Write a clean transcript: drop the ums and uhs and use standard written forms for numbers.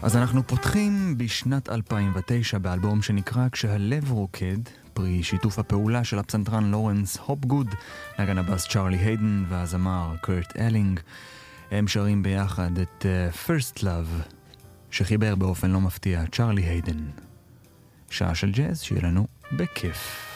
אז אנחנו פותחים בשנת 2009 באלבום שנקרא כשהלב רוקד, פרי שיתוף הפעולה של הפסנתרן לורנס הופגוד, נגן הבאס צ'רלי היידן והזמר קרט אלינג. הם שרים ביחד את First Love, שחיבר באופן לא מפתיע צ'רלי היידן. שעה של ג'אז שיהיה לנו בכיף.